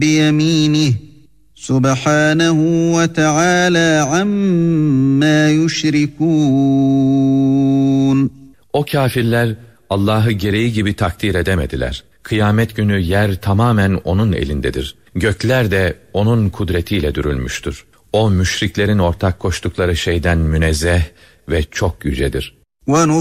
بِيَمِينِهِ سُبْحَانَهُ وَتَعَالَى عَمَّا يُشْرِكُونَ. O kâfirler Allah'ı gereği gibi takdir edemediler. Kıyamet günü yer tamamen O'nun elindedir. Gökler de O'nun kudretiyle dürülmüştür. O müşriklerin ortak koştukları şeyden münezzeh ve çok yücedir.